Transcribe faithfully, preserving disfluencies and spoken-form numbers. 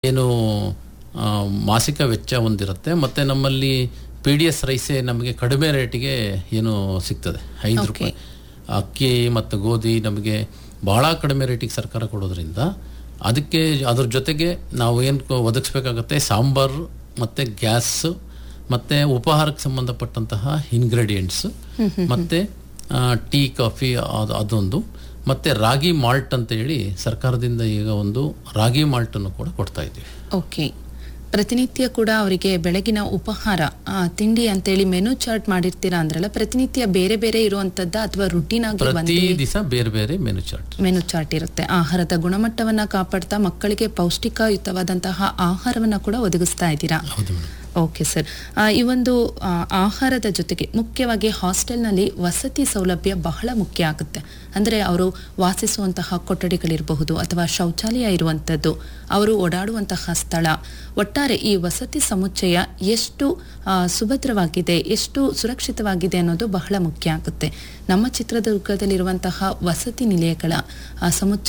ಏನು ಆ, ಮಾಸಿಕ ವೆಚ್ಚ ಹೊಂದಿರುತ್ತೆ. ಮತ್ತು ನಮ್ಮಲ್ಲಿ ಪಿ ಡಿ ಎಸ್ ರೈಸೇ ನಮಗೆ ಕಡಿಮೆ ರೇಟಿಗೆ ಏನು ಸಿಗ್ತದೆ, ಐದು ರೂಪಾಯಿ. ಅಕ್ಕಿ ಮತ್ತು ಗೋಧಿ ನಮಗೆ ಭಾಳ ಕಡಿಮೆ ರೇಟಿಗೆ ಸರ್ಕಾರ ಕೊಡೋದ್ರಿಂದ ಅದಕ್ಕೆ ಅದ್ರ ಜೊತೆಗೆ ನಾವು ಏನು ಒದಗಿಸ್ಬೇಕಾಗತ್ತೆ, ಸಾಂಬಾರು ಮತ್ತು ಗ್ಯಾಸ್ ಮತ್ತು ಉಪಹಾರಕ್ಕೆ ಸಂಬಂಧಪಟ್ಟಂತಹ ಇಂಗ್ರೀಡಿಯೆಂಟ್ಸ್ ಮತ್ತು ಟೀ ಕಾಫಿ ಅದು ಅದೊಂದು ಮತ್ತು ರಾಗಿ ಮಾಲ್ಟ್ ಅಂತ ಹೇಳಿ ಸರ್ಕಾರದಿಂದ ಈಗ ಒಂದು ರಾಗಿ ಮಾಲ್ಟನ್ನು ಕೂಡ ಕೊಡ್ತಾ ಇದ್ದೀವಿ. ಓಕೆ, ಪ್ರತಿನಿತ್ಯ ಕೂಡ ಅವರಿಗೆ ಬೆಳಗಿನ ಉಪಹಾರ ಆ, ತಿಂಡಿ ಅಂತೇಳಿ ಮೆನು ಚಾರ್ಟ್ ಮಾಡಿರ್ತೀರಾ ಅಂದ್ರಲ್ಲ, ಪ್ರತಿನಿತ್ಯ ಬೇರೆ ಬೇರೆ ಇರುವಂತದ್ದ ಅಥವಾ ರುಟೀನ್ ಆಗಿ ಪ್ರತಿ ದಿವಸ ಬೇರೆ ಬೇರೆ ಮೆನು ಚಾರ್ಟ್ ಮೆನು ಚಾರ್ಟ್ ಇರುತ್ತೆ. ಆಹಾರದ ಗುಣಮಟ್ಟವನ್ನ ಕಾಪಾಡ್ತಾ ಮಕ್ಕಳಿಗೆ ಪೌಷ್ಟಿಕಯುತವಾದಂತಹ ಆಹಾರವನ್ನ ಕೂಡ ಒದಗಿಸ್ತಾ ಇದ್ದೀರಾ? ಹೌದು ಮೇಡಮ್. ಓಕೆ ಸರ್, ಈ ಒಂದು ಆ, ಆಹಾರದ ಜೊತೆಗೆ ಮುಖ್ಯವಾಗಿ ಹಾಸ್ಟೆಲ್ನಲ್ಲಿ ವಸತಿ ಸೌಲಭ್ಯ ಬಹಳ ಮುಖ್ಯ ಆಗುತ್ತೆ. ಅಂದರೆ ಅವರು ವಾಸಿಸುವಂತಹ ಕೊಠಡಿಗಳಿರಬಹುದು ಅಥವಾ ಶೌಚಾಲಯ ಇರುವಂಥದ್ದು, ಅವರು ಓಡಾಡುವಂತಹ ಸ್ಥಳ, ಒಟ್ಟಾರೆ ಈ ವಸತಿ ಸಮುಚ್ಚಯ ಎಷ್ಟು ಆ, ಸುಭದ್ರವಾಗಿದೆ, ಎಷ್ಟು ಸುರಕ್ಷಿತವಾಗಿದೆ ಅನ್ನೋದು ಬಹಳ ಮುಖ್ಯ ಆಗುತ್ತೆ. ನಮ್ಮ ಚಿತ್ರದುರ್ಗದಲ್ಲಿರುವಂತಹ ವಸತಿ ನಿಲಯಗಳ ಆ, ಸಮುಚ್ಚಯ